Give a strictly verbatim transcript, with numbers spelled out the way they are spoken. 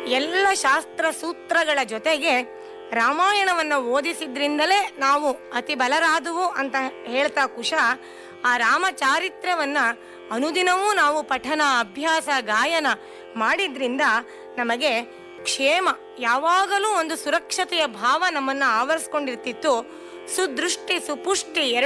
ಎಲ್ಲ ಶಾಸ್ತ್ರ ಸೂತ್ರಗಳ ಜೊತೆಗೆ ರಾಮಾಯಣವನ್ನು ಓದಿಸಿದ್ರಿಂದಲೇ ನಾವು ಅತಿ ಬಲರಾದುವು ಅಂತ ಹೇಳ್ತಾ ಕುಶ ಆ ರಾಮಚಾರಿತ್ರ್ಯವನ್ನ ಅನುದಿನವೂ ನಾವು ಪಠನ ಅಭ್ಯಾಸ ಗಾಯನ ಮಾಡಿದ್ರಿಂದ ನಮಗೆ ಕ್ಷೇಮ, ಯಾವಾಗಲೂ ಒಂದು ಸುರಕ್ಷತೆಯ ಭಾವ ನಮ್ಮನ್ನ ಆವರಿಸ್ಕೊಂಡಿರ್ತಿತ್ತು. ಸುದೃಷ್ಟಿ ಸುಪುಷ್ಟಿ